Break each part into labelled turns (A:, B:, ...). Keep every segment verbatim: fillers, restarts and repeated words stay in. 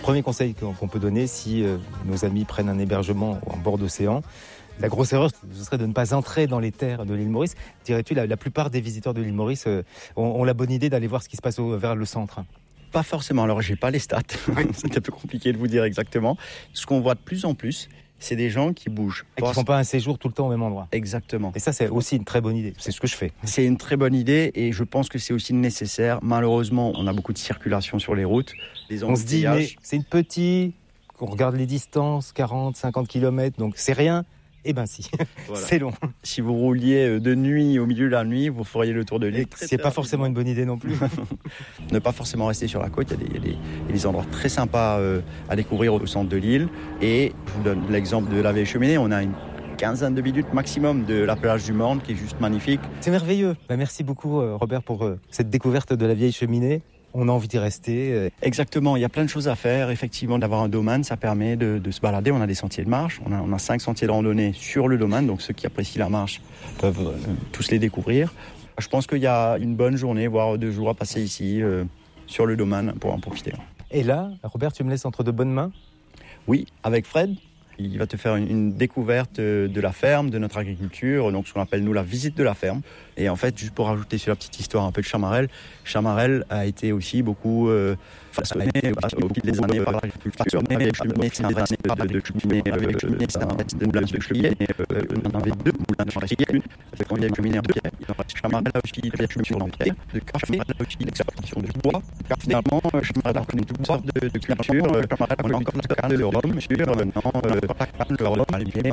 A: premier conseil qu'on, qu'on peut donner si euh, nos amis prennent un hébergement en bord d'océan, la grosse erreur, ce serait de ne pas entrer dans les terres de l'île Maurice. Dirais-tu, la, la plupart des visiteurs de l'île Maurice euh, ont, ont la bonne idée d'aller voir ce qui se passe au, vers le centre?
B: Pas forcément, alors j'ai pas les stats, c'est un peu compliqué de vous dire exactement. Ce qu'on voit de plus en plus, c'est des gens qui bougent.
A: Et qui ne font pas un séjour tout le temps au même endroit.
B: Exactement.
A: Et ça, c'est aussi une très bonne idée. C'est ce que je fais.
B: C'est une très bonne idée et je pense que c'est aussi nécessaire. Malheureusement, on a beaucoup de circulation sur les routes. Les
A: on se dit, mais c'est une petite... On regarde les distances, quarante, cinquante kilomètres, donc c'est rien. Eh ben si, voilà. C'est long.
B: Si vous rouliez de nuit, au milieu de la nuit, vous feriez le tour de l'île.
A: C'est pas forcément une bonne idée non plus.
B: Ne pas forcément rester sur la côte, il y a des, il y a des, il y a des endroits très sympas euh, à découvrir au centre de l'île. Et je vous donne l'exemple de la Vieille Cheminée, on a une quinzaine de minutes maximum de la plage du Morne qui est juste magnifique.
A: C'est merveilleux. Bah, merci beaucoup Robert pour euh, cette découverte de la Vieille Cheminée. On a envie d'y rester.
B: Exactement, il y a plein de choses à faire. Effectivement, d'avoir un domaine, ça permet de, de se balader. On a des sentiers de marche, on a, on a cinq sentiers de randonnée sur le domaine, donc ceux qui apprécient la marche peuvent euh, tous les découvrir. Je pense qu'il y a une bonne journée, voire deux jours à passer ici, euh, sur le domaine, pour en profiter.
A: Et là, Robert, tu me laisses entre de bonnes mains?
B: Oui, avec Fred. Il va te faire une, une découverte de la ferme, de notre agriculture, donc ce qu'on appelle nous la visite de la ferme. Et en fait, juste pour rajouter sur la petite histoire un peu de Chamarel, Chamarel a été aussi beaucoup euh, façonné au fil des années par l'agriculture. Mais c'est un années de, de cheminée, avec cheminée, c'est un de moulin de cheminée. On avait deux moulins de cheminée, quand il y a une cheminée en pierre. Chamarel a aussi la cheminée en pierre, de café, Chamarel a aussi l'exploitation du bois. Car finalement, Chamarel a connu toutes sortes de, de cultures. Chamarel a encore la canne, le rhum, sur maintenant le rhum,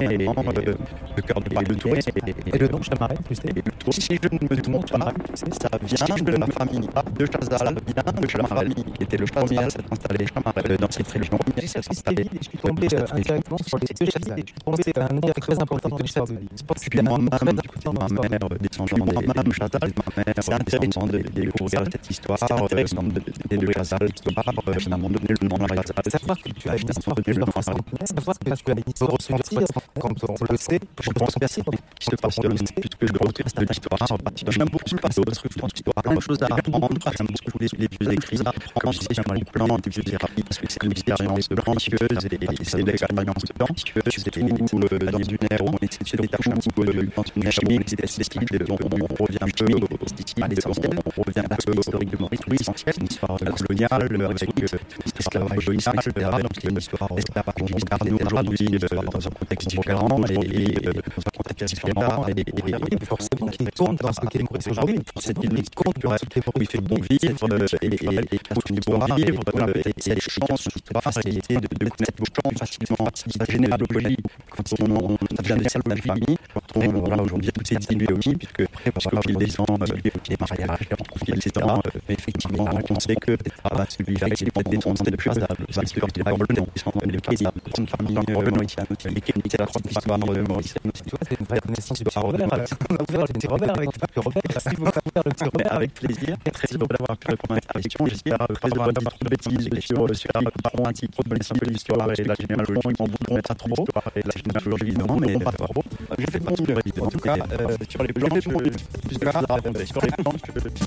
B: le cœur de le tourisme.
A: Et le nom Chamarel, tu sais?
B: Si je ne me trompe pas, ça vient de la famille de Chazal, vient de Chamarel, qui était le premier à s'être installé Chamarel dans cette région.
A: Je suis tombé indirectement sur les deux Chazal. Je suis tombé sur un nom très important de l'histoire de l'île.
B: Puis moi-même, du côté de ma mère, descendant des Chazal, ma mère, c'est intéressant de découvrir cette histoire de de Chazal, l'histoire, finalement, donner le nom à la Chazal.
A: Savoir que tu as une histoire de plusieurs centenaires, savoir que tu as une histoire ressentie, quand on le sait, je pense que c'est
B: qui se passe de plus que de retour de l'histoire. J'aime beaucoup le passé parce que je pense qu'il y aura plein de choses à apprendre. J'aime beaucoup les, les vieux écrits. Quand je sais sur les plans des vieux thérapies, parce que c'est une expérience ambitieuse et c'est l'expérience ambitieuse. C'est tout dans une ère où on essaie de se détacher un petit peu de une chimie, c'est des styles. On revient un peu aux styles, à l'essentiel. On revient à l'aspect historique de Maurice. Oui, essentiel. Une histoire coloniale avec l'esclavage colonial, et cetera. Donc c'est une histoire esclavage qu'on regarde aujourd'hui dans un contexte différent et dans un contexte différent. Et
A: forcément qui compte dans ce qu'est Maurice aujourd'hui.
B: C'est une compte pour où il fait bon vivre et continuer pour vivre. Il y a des chances, la facilité de connaître vos chances facilement. Ça génère de l'opologie quand on vient de faire la famille. Voilà, aujourd'hui, tout est dilué aussi, puisque au fil des ans, les mariages, les fil, et cetera. Mais effectivement, on sait que celui-là, il est peut-être descendant de Chazal, parce qu'il est ordonné, il est quasi une famille noétienne, et qui est la troisième histoire de Maurice.
A: Tu vois, c'est une vraie connaissance du Robert. On a ouvert le petit Robert avec le Robert. Merci beaucoup ouvert le petit Robert.
B: Avec plaisir. Très heureux d'avoir pu répondre à ta question. J'espère très heureux d'avoir trop de bêtises sur sur la baron un petit peu de un peu l'histoire et la généalogie. Ils m'en voudront pas trop et la généalogie évidemment, mais pas trop. J'ai fait mon mieux. En tout cas, sur les plans, plus de choses à raconter. Sur les plans,